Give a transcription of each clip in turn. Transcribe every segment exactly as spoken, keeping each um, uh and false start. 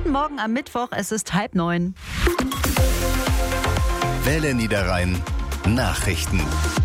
Guten Morgen am Mittwoch, es ist halb neun. Welle Niederrhein Nachrichten.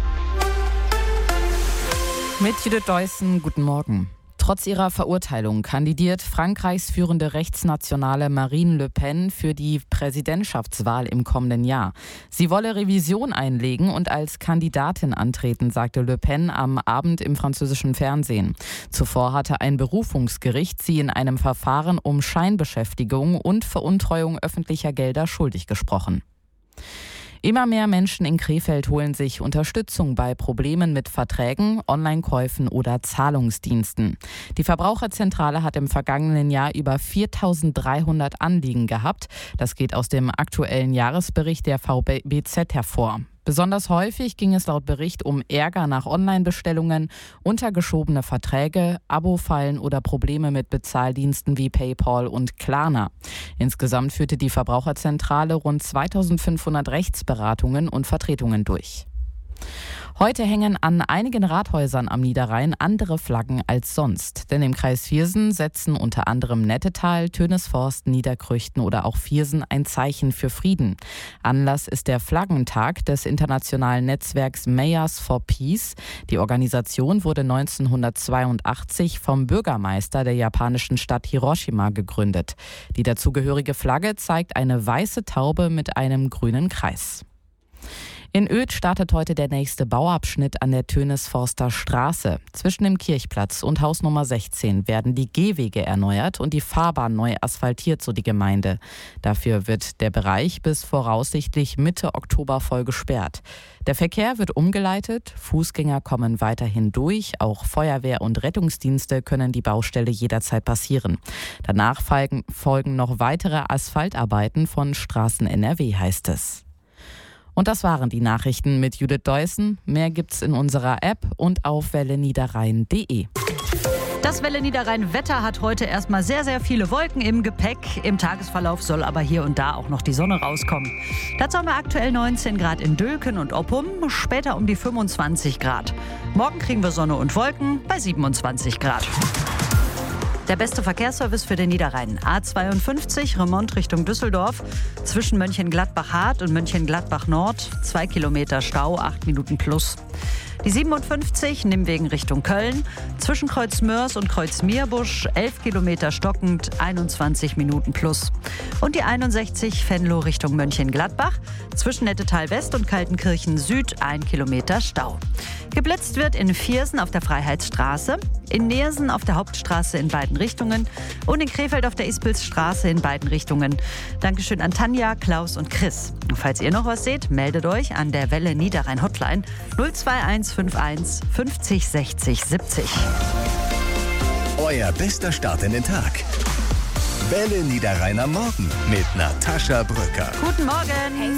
Mit Judith Deussen, guten Morgen. Trotz ihrer Verurteilung kandidiert Frankreichs führende Rechtsnationale Marine Le Pen für die Präsidentschaftswahl im kommenden Jahr. Sie wolle Revision einlegen und als Kandidatin antreten, sagte Le Pen am Abend im französischen Fernsehen. Zuvor hatte ein Berufungsgericht sie in einem Verfahren um Scheinbeschäftigung und Veruntreuung öffentlicher Gelder schuldig gesprochen. Immer mehr Menschen in Krefeld holen sich Unterstützung bei Problemen mit Verträgen, Online-Käufen oder Zahlungsdiensten. Die Verbraucherzentrale hat im vergangenen Jahr über viertausenddreihundert Anliegen gehabt. Das geht aus dem aktuellen Jahresbericht der V B Z hervor. Besonders häufig ging es laut Bericht um Ärger nach Online-Bestellungen, untergeschobene Verträge, Abo-Fallen oder Probleme mit Bezahldiensten wie PayPal und Klarna. Insgesamt führte die Verbraucherzentrale rund zweitausendfünfhundert Rechtsberatungen und Vertretungen durch. Heute hängen an einigen Rathäusern am Niederrhein andere Flaggen als sonst. Denn im Kreis Viersen setzen unter anderem Nettetal, Tönesforst, Niederkrüchten oder auch Viersen ein Zeichen für Frieden. Anlass ist der Flaggentag des internationalen Netzwerks Mayors for Peace. Die Organisation wurde neunzehnhundertzweiundachtzig vom Bürgermeister der japanischen Stadt Hiroshima gegründet. Die dazugehörige Flagge zeigt eine weiße Taube mit einem grünen Kreis. In Oedt startet heute der nächste Bauabschnitt an der Tönesforster Straße. Zwischen dem Kirchplatz und Haus Nummer sechzehn werden die Gehwege erneuert und die Fahrbahn neu asphaltiert, so die Gemeinde. Dafür wird der Bereich bis voraussichtlich Mitte Oktober voll gesperrt. Der Verkehr wird umgeleitet, Fußgänger kommen weiterhin durch, auch Feuerwehr und Rettungsdienste können die Baustelle jederzeit passieren. Danach folgen, folgen noch weitere Asphaltarbeiten von Straßen N R W, heißt es. Und das waren die Nachrichten mit Judith Deussen. Mehr gibt's in unserer App und auf welle niederrhein punkt de. Das Welle Niederrhein Wetter hat heute erstmal sehr, sehr viele Wolken im Gepäck. Im Tagesverlauf soll aber hier und da auch noch die Sonne rauskommen. Dazu haben wir aktuell neunzehn Grad in Dülken und Oppum, später um die fünfundzwanzig Grad. Morgen kriegen wir Sonne und Wolken bei siebenundzwanzig Grad. Der beste Verkehrsservice für den Niederrhein. A zweiundfünfzig, Remont Richtung Düsseldorf. Zwischen Mönchengladbach-Hart und Mönchengladbach-Nord. Zwei Kilometer Stau, acht Minuten plus. Die siebenundfünfzig, Nimmwegen Richtung Köln. Zwischen Kreuz Mörs und Kreuz Mierbusch, elf Kilometer stockend, einundzwanzig Minuten plus. Und die einundsechzig, Venlo Richtung Mönchengladbach. Zwischen Nettetal West und Kaltenkirchen Süd, ein Kilometer Stau. Geblitzt wird in Viersen auf der Freiheitsstraße, in Neersen auf der Hauptstraße in beiden Richtungen und in Krefeld auf der Ispelsstraße in beiden Richtungen. Dankeschön an Tanja, Klaus und Chris. Und falls ihr noch was seht, meldet euch an der Welle Niederrhein Hotline null zwei eins fünf eins fünfzig sechzig siebzig. Euer bester Start in den Tag. Welle Niederrhein am Morgen mit Natascha Brücker. Guten Morgen!